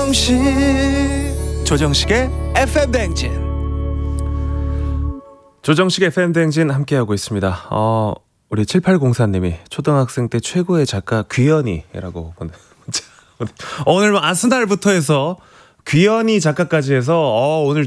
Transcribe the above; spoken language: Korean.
조정식의 FM 대행진. 조정식의 FM 대행진 함께하고 있습니다. 우리 7804님이 초등학생 때 최고의 작가 귀현이라고 보내 문자. 오늘 아스날부터 해서 귀현이 작가까지 해서 오늘